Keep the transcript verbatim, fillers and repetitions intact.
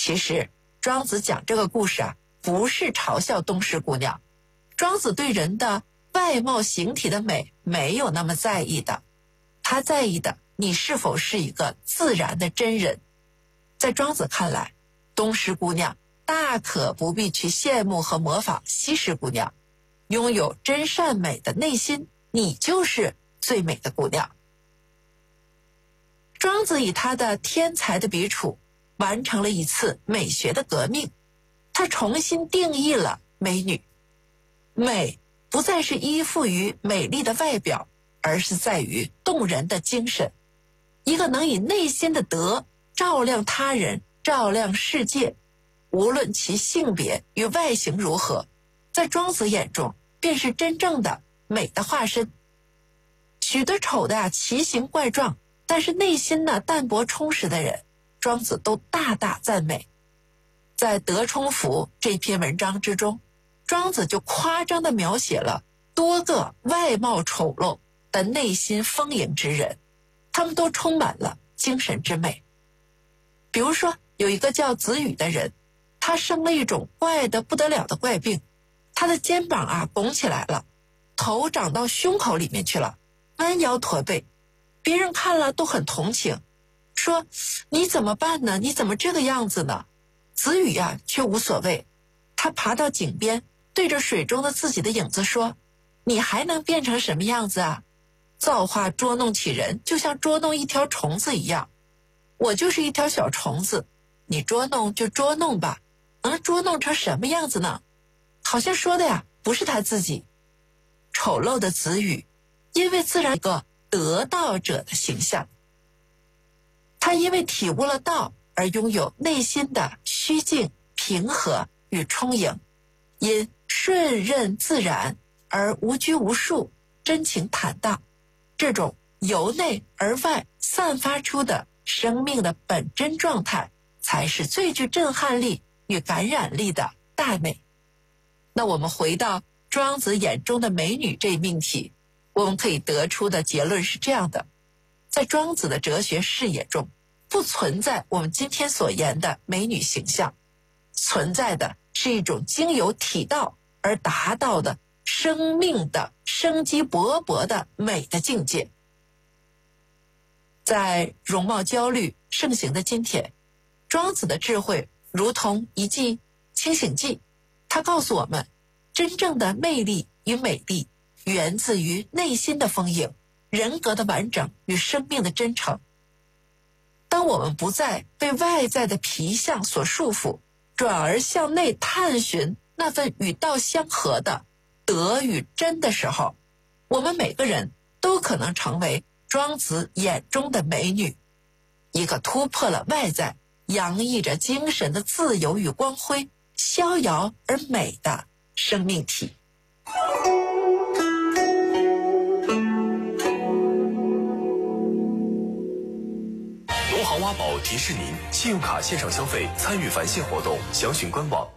其实庄子讲这个故事啊，不是嘲笑东施姑娘。庄子对人的外貌形体的美没有那么在意的，他在意的你是否是一个自然的真人。在庄子看来，东施姑娘大可不必去羡慕和模仿西施姑娘，拥有真善美的内心，你就是最美的姑娘。庄子以他的天才的笔触完成了一次美学的革命，他重新定义了美女。美不再是依附于美丽的外表，而是在于动人的精神。一个能以内心的德照亮他人，照亮世界，无论其性别与外形如何，在庄子眼中便是真正的美的化身。许多丑的啊奇形怪状，但是内心呢淡泊充实的人，庄子都大大赞美。在《德充符》这篇文章之中，庄子就夸张地描写了多个外貌丑陋的内心丰盈之人，他们都充满了精神之美。比如说有一个叫子羽的人，他生了一种怪得不得了的怪病，他的肩膀啊拱起来了，头长到胸口里面去了，弯腰驼背，别人看了都很同情，说你怎么办呢？你怎么这个样子呢？子羽啊却无所谓，他爬到井边，对着水中的自己的影子说，你还能变成什么样子啊？造化捉弄起人，就像捉弄一条虫子一样，我就是一条小虫子，你捉弄就捉弄吧，能捉弄成什么样子呢？好像说的呀不是他自己。丑陋的子羽因为自然一个得道者的形象，他因为体悟了道而拥有内心的虚静、平和与充盈，因顺任自然而无拘无束，真情坦荡，这种由内而外散发出的生命的本真状态，才是最具震撼力与感染力的大美。那我们回到庄子眼中的美女这一命题，我们可以得出的结论是这样的：在庄子的哲学视野中，不存在我们今天所言的美女形象，存在的是一种经由体道而达到的生命的生机勃勃的美的境界。在容貌焦虑盛行的今天，庄子的智慧如同一剂清醒剂，他告诉我们，真正的魅力与美丽源自于内心的丰盈，人格的完整与生命的真诚。当我们不再被外在的皮相所束缚，转而向内探寻那份与道相合的德与真的时候，我们每个人都可能成为庄子眼中的美女，一个突破了外在，洋溢着精神的自由与光辉，逍遥而美的生命体。 罗行挖宝提示您，信用卡线上消费参与返现活动，详询官网。